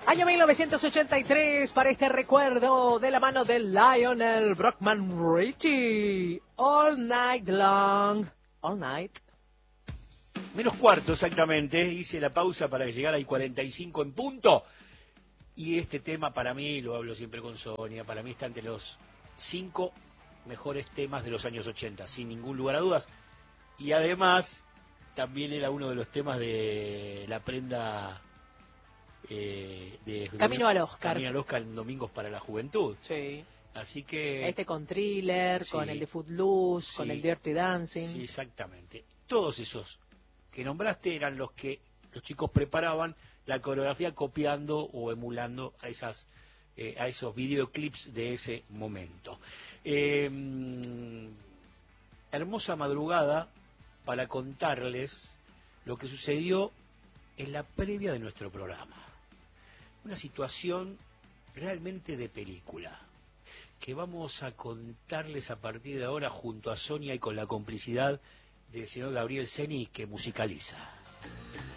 Año 1983 para este recuerdo de la mano de Lionel Brockman Richie. All Night Long. All Night. Menos cuarto exactamente, hice la pausa para que llegara el 45 en punto. Y este tema para mí, lo hablo siempre con Sonia, para mí está entre los 5 mejores temas de los años 80, sin ningún lugar a dudas. Y además, también era uno de los temas de la prenda de Camino al Oscar. Camino al Oscar en Domingos para la Juventud. Sí. Así que... Este con Thriller, sí, con el de Footloose, sí, con el Dirty Dancing. Sí, exactamente. Todos esos que nombraste eran los que los chicos preparaban la coreografía copiando o emulando a esos videoclips de ese momento. Hermosa madrugada para contarles lo que sucedió en la previa de nuestro programa. Una situación realmente de película que vamos a contarles a partir de ahora junto a Sonia y con la complicidad del señor Gabriel Ceni, que musicaliza.